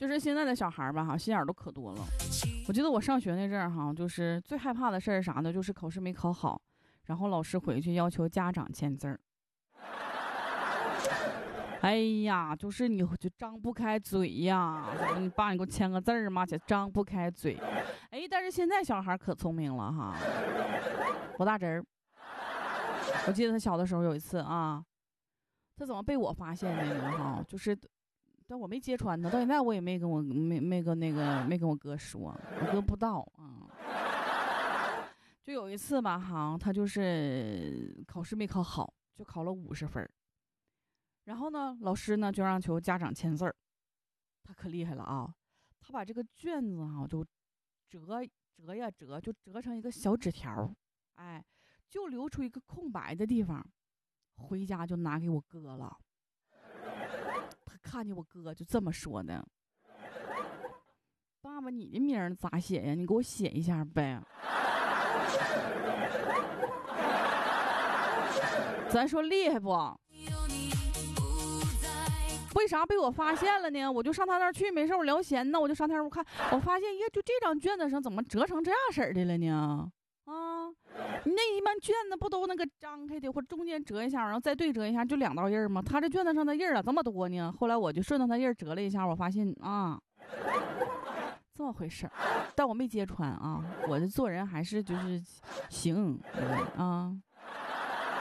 就是现在的小孩吧，哈，心眼都可多了。我记得我上学那阵儿，哈，就是最害怕的事儿啥呢？就是考试没考好，然后老师回去要求家长签字儿。哎呀，就是你就张不开嘴呀，你爸你给我签个字儿嘛，且张不开嘴。哎，但是现在小孩可聪明了哈。我大侄儿，我记得他小的时候有一次啊，他怎么被我发现的呢？哈，就是，但我没揭穿他，到现在我也没跟我哥说，我哥不知道啊。就有一次吧，哈，他就是考试没考好，就考了50分。然后呢，老师呢就让求家长签字儿，他可厉害了啊！他把这个卷子啊就折成一个小纸条，哎，就留出一个空白的地方，回家就拿给我哥了。他看见我哥就这么说的：“爸爸，你的名咋写呀？你给我写一下呗。”咱说厉害不？为啥被我发现了呢？我就上他那儿去，没事我聊闲呢，我就上他那儿看，我发现就这张卷子上怎么折成这样式儿的了呢？啊，你那一般卷子不都那个张开的，或者中间折一下，然后再对折一下，就2道印吗？他这卷子上的印啊这么多呢。后来我就顺着他印折了一下，我发现啊，这么回事儿，但我没揭穿啊。我这做人还是就是行啊。